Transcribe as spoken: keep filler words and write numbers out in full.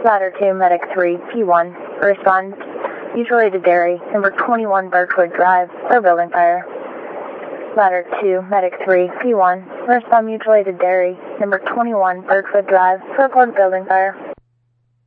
Ladder two, Medic three, P one. Respond. Mutual aid to Dairy, number twenty-one Birchwood Drive, for building fire. Ladder two, Medic three, P one. Respond mutual aid to Dairy, number twenty-one Birchwood Drive, for report building fire.